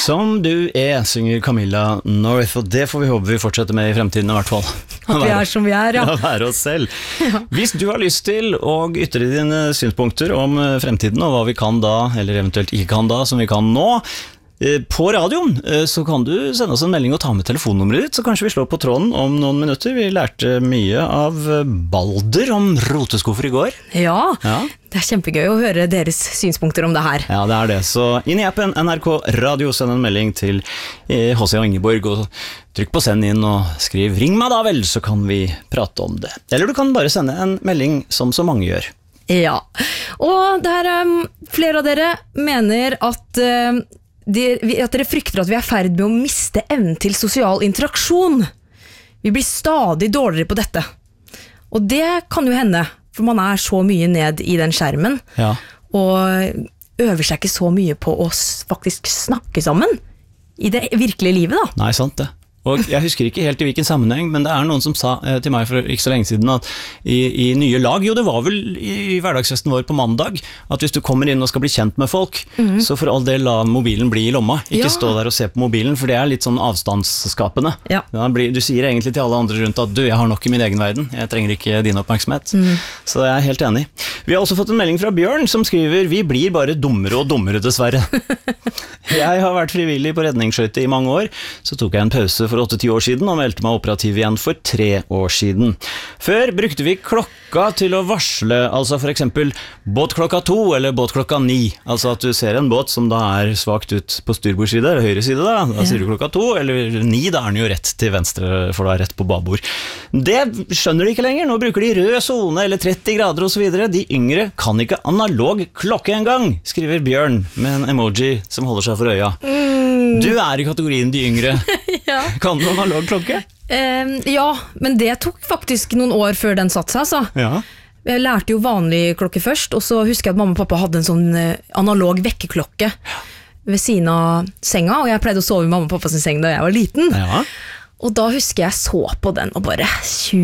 Som du synger Camilla North, og det får vi håpe vi fortsetter med i fremtiden i hvert fall. At vi som vi ja. Ja, være oss selv. Hvis du har lyst til å ytre dine synspunkter om fremtiden og hva vi kan da, eller eventuelt ikke kan da, som vi kan nå, på radioen, så kan du sende oss en melding og ta med telefonnummeret ditt, så kanskje vi slår på tråden om noen minutter. Vi lærte mye av Balder om roteskuffer i går. Ja, det kjempegøy å høre deres synspunkter om det her. Ja, det det. Så inn i appen NRK Radio, send en melding til H.C. og Ingeborg, og trykk på send inn og skriv «Ring meg da vel», så kan vi prate om det. Eller du kan bare sende en melding som så mange gjør. Ja, og flere av dere mener at dere frykter at vi ferd med å miste evnen til sosial interaksjon. Vi blir stadig dårligere på dette. Og det kan jo hende, for man så mye ned i den skjermen, og øver seg ikke så mye på å faktisk snakke sammen i det virkelige livet da. Nei, sant det. Og jeg husker ikke helt i hvilken sammenheng, men det noen som sa til meg for ikke så lenge siden at i nye lag, jo det var vel i hverdagsfesten vår på mandag, at hvis du kommer inn og skal bli kjent med folk, så for all del la mobilen bli i lomma, ikke stå der og se på mobilen, for det litt sånn avstandsskapende. Du sier egentlig til alle andre rundt at du, jeg har nok i min egen verden, jeg trenger ikke din oppmerksomhet. Så jeg helt enig. Vi har også fått en melding fra Bjørn som skriver, vi blir bare dummere og dummere dessverre. Jeg har vært frivillig på redningsskøyte i mange år, så tok jeg en pause for 8-10 år siden og meldte meg operativ igjen for 3 år siden. Før brukte vi klokka til å varsle, altså for eksempel båt klokka 2 eller båt klokka 9. Altså at du ser en båt som da svagt ut på styrbordsside eller høyre side da sier du klokka 2, eller 9, da den jo rett til venstre, for da rett på babord. Det skjønner de ikke lenger, nå bruker de rød zone eller 30 grader og så videre. De yngre kan ikke analog klokke engang, skriver Bjørn med en emoji som holder seg for øya. Du i kategorien de yngre. Kan du analog klokke? Ja, men det tok faktisk noen år før den satt seg, altså. Jeg lærte jo vanlig klokke først, og så husker jeg at mamma og pappa hadde en sånn analog vekkerklokke ved siden av senga, og jeg pleide å sove i mamma og pappas seng da jeg var liten. Og da husker jeg så på den, og bare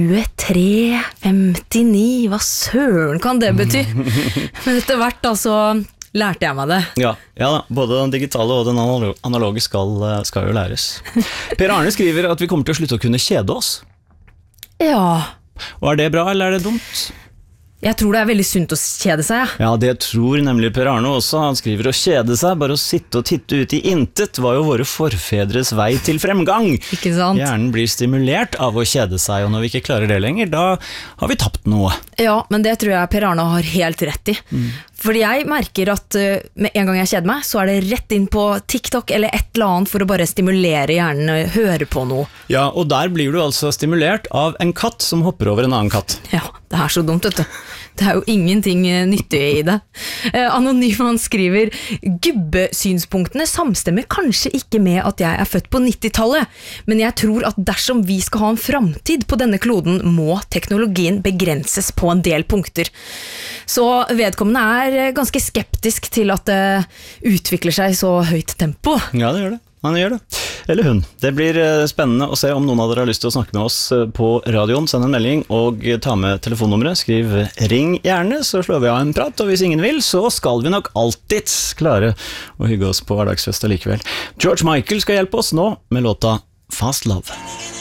23:59, hva søren kan det bety? Men etter hvert da så lærte jeg meg det. Ja da, både den digitale og den analoge skal jo læres. Per Arne skriver at vi kommer til å slutte å kunne kjede oss. Ja. Og det bra, eller det dumt? Jeg tror det veldig sunt å kjede seg. Ja, det tror nemlig Per Arne også. Han skriver å kjede seg, bare å sitte og titte ut i intet, var jo våre forfedres vei til fremgang. Ikke sant? Hjernen blir stimulert av å kjede seg, og når vi ikke klarer det lenger, da har vi tapt noe. Ja, men det tror jeg Per Arne har helt rett i. Fordi jeg merker at med en gang jeg kjeder meg, så det rett inn på TikTok eller et eller annet for å bare stimulere hjernen, høre på noe. Ja, og der blir du altså stimulert av en katt som hopper over en annen katt. Ja, det så dumt, vet du. Det jo ingenting nyttig i det. Anonyman skriver, gubbesynspunktene samstemmer kanskje ikke med at jeg født på 90-tallet, men jeg tror at dersom vi skal ha en fremtid på denne kloden, må teknologien begrenses på en del punkter. Så vedkommende ganske skeptisk til at det utvikler seg i så høyt tempo. Ja, det gjør det. Han gjør det. Eller hun. Det blir spennende å se om noen av dere har lyst til å snakke med oss på radioen. Send en melding og ta med telefonnummeret. Skriv ring gjerne, så slår vi av en prat. Og hvis ingen vil, så skal vi nok alltid klare å hygge oss på hverdagsfest likevel. George Michael skal hjelpe oss nå med låta Fast Love.